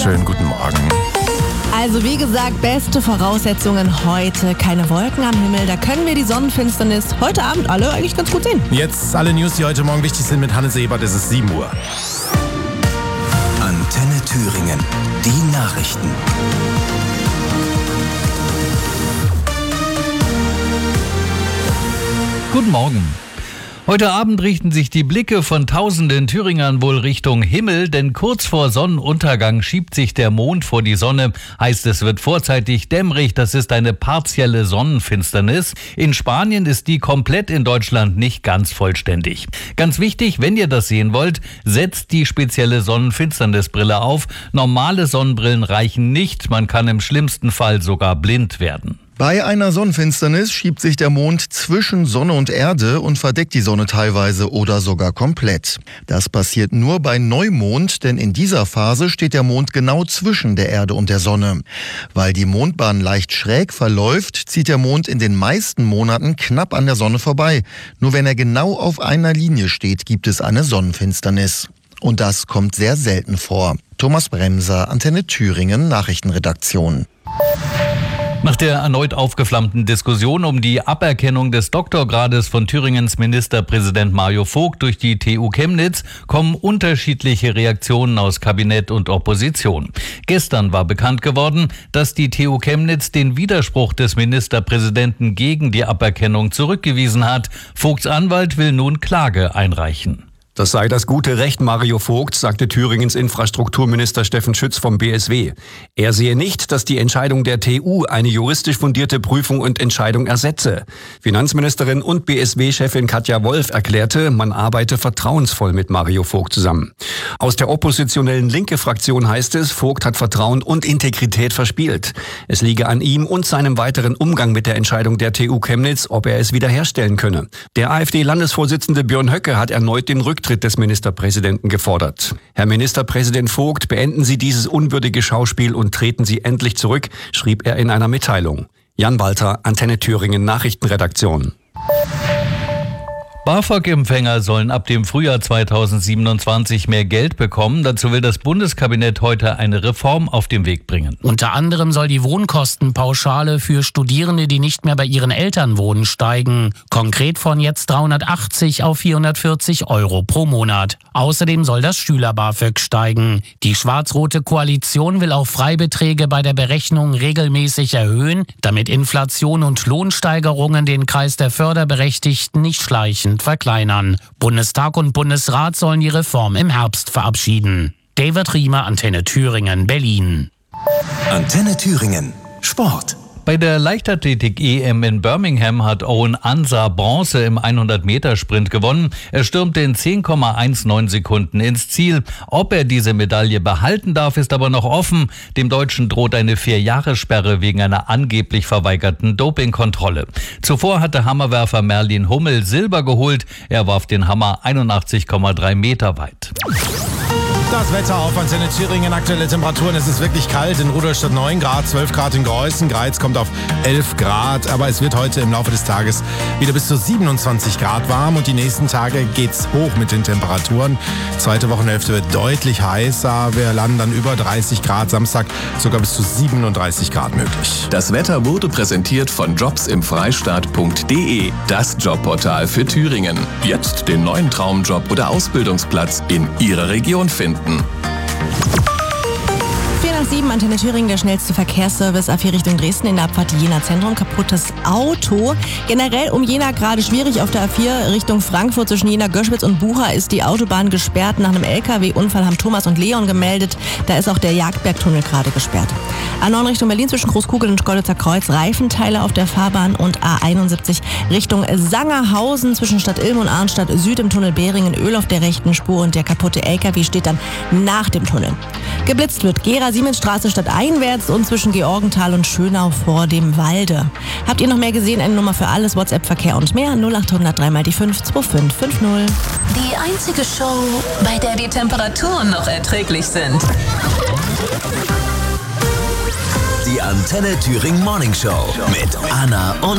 Schönen guten Morgen. Also wie gesagt, beste Voraussetzungen heute. Keine Wolken am Himmel, da können wir die Sonnenfinsternis heute Abend alle eigentlich ganz gut sehen. Jetzt alle News, die heute Morgen wichtig sind mit Hannes Ebert. Es ist 7 Uhr. Antenne Thüringen. Die Nachrichten. Guten Morgen. Heute Abend richten sich die Blicke von tausenden Thüringern wohl Richtung Himmel, denn kurz vor Sonnenuntergang schiebt sich der Mond vor die Sonne. Heißt, es wird vorzeitig dämmerig, das ist eine partielle Sonnenfinsternis. In Spanien ist die komplett, in Deutschland nicht ganz vollständig. Ganz wichtig, wenn ihr das sehen wollt, setzt die spezielle Sonnenfinsternisbrille auf. Normale Sonnenbrillen reichen nicht, man kann im schlimmsten Fall sogar blind werden. Bei einer Sonnenfinsternis schiebt sich der Mond zwischen Sonne und Erde und verdeckt die Sonne teilweise oder sogar komplett. Das passiert nur bei Neumond, denn in dieser Phase steht der Mond genau zwischen der Erde und der Sonne. Weil die Mondbahn leicht schräg verläuft, zieht der Mond in den meisten Monaten knapp an der Sonne vorbei. Nur wenn er genau auf einer Linie steht, gibt es eine Sonnenfinsternis. Und das kommt sehr selten vor. Thomas Bremser, Antenne Thüringen, Nachrichtenredaktion. Nach der erneut aufgeflammten Diskussion um die Aberkennung des Doktorgrades von Thüringens Ministerpräsident Mario Vogt durch die TU Chemnitz kommen unterschiedliche Reaktionen aus Kabinett und Opposition. Gestern war bekannt geworden, dass die TU Chemnitz den Widerspruch des Ministerpräsidenten gegen die Aberkennung zurückgewiesen hat. Vogts Anwalt will nun Klage einreichen. Das sei das gute Recht Mario Vogts, sagte Thüringens Infrastrukturminister Steffen Schütz vom BSW. Er sehe nicht, dass die Entscheidung der TU eine juristisch fundierte Prüfung und Entscheidung ersetze. Finanzministerin und BSW-Chefin Katja Wolf erklärte, man arbeite vertrauensvoll mit Mario Vogt zusammen. Aus der oppositionellen Linke-Fraktion heißt es, Vogt hat Vertrauen und Integrität verspielt. Es liege an ihm und seinem weiteren Umgang mit der Entscheidung der TU Chemnitz, ob er es wiederherstellen könne. Der AfD-Landesvorsitzende Björn Höcke hat erneut den Rücktritt des Ministerpräsidenten gefordert. Herr Ministerpräsident Vogt, beenden Sie dieses unwürdige Schauspiel und treten Sie endlich zurück, schrieb er in einer Mitteilung. Jan Walter, Antenne Thüringen, Nachrichtenredaktion. BAföG-Empfänger sollen ab dem Frühjahr 2027 mehr Geld bekommen. Dazu will das Bundeskabinett heute eine Reform auf den Weg bringen. Unter anderem soll die Wohnkostenpauschale für Studierende, die nicht mehr bei ihren Eltern wohnen, steigen. Konkret von jetzt 380 auf 440 Euro pro Monat. Außerdem soll das Schüler-BAföG steigen. Die schwarz-rote Koalition will auch Freibeträge bei der Berechnung regelmäßig erhöhen, damit Inflation und Lohnsteigerungen den Kreis der Förderberechtigten nicht schleichen verkleinern. Bundestag und Bundesrat sollen die Reform im Herbst verabschieden. David Riemer, Antenne Thüringen, Berlin. Antenne Thüringen. Sport. Bei der Leichtathletik-EM in Birmingham hat Owen Ansah Bronze im 100-Meter-Sprint gewonnen. Er stürmte in 10,19 Sekunden ins Ziel. Ob er diese Medaille behalten darf, ist aber noch offen. Dem Deutschen droht eine 4-Jahres-Sperre wegen einer angeblich verweigerten Dopingkontrolle. Zuvor hatte Hammerwerfer Merlin Hummel Silber geholt. Er warf den Hammer 81,3 Meter weit. Das Wetter auf Antenne Thüringen, aktuelle Temperaturen. Es ist wirklich kalt. In Rudolstadt 9 Grad, 12 Grad in Greußen. Greiz kommt auf 11 Grad. Aber es wird heute im Laufe des Tages wieder bis zu 27 Grad warm. Und die nächsten Tage geht's hoch mit den Temperaturen. Zweite Wochenhälfte wird deutlich heißer. Wir landen dann über 30 Grad. Samstag sogar bis zu 37 Grad möglich. Das Wetter wurde präsentiert von jobsimfreistaat.de. Das Jobportal für Thüringen. Jetzt den neuen Traumjob oder Ausbildungsplatz in Ihrer Region finden. 4:07, Antenne Thüringen, der schnellste Verkehrsservice A4 Richtung Dresden in der Abfahrt Jena Zentrum. Kaputtes Auto. Generell um Jena gerade schwierig auf der A4 Richtung Frankfurt zwischen Jena, Göschwitz und Bucha ist die Autobahn gesperrt. Nach einem LKW-Unfall haben Thomas und Leon gemeldet. Da ist auch der Jagdbergtunnel gerade gesperrt. A9 Richtung Berlin zwischen Großkugel und Golditzer Kreuz. Reifenteile auf der Fahrbahn und A71 Richtung Sangerhausen zwischen Stadt Ilm und Arnstadt Süd im Tunnel Behringen. Öl auf der rechten Spur und der kaputte LKW steht dann nach dem Tunnel. Geblitzt wird Gera Siemensstraße stadteinwärts und zwischen Georgenthal und Schönau vor dem Walde. Habt ihr noch mehr gesehen? Eine Nummer für alles, WhatsApp-Verkehr und mehr. 0800 3 mal die 5 2550. Die einzige Show, bei der die Temperaturen noch erträglich sind. Die Antenne Thüringen Morning Show mit Anna und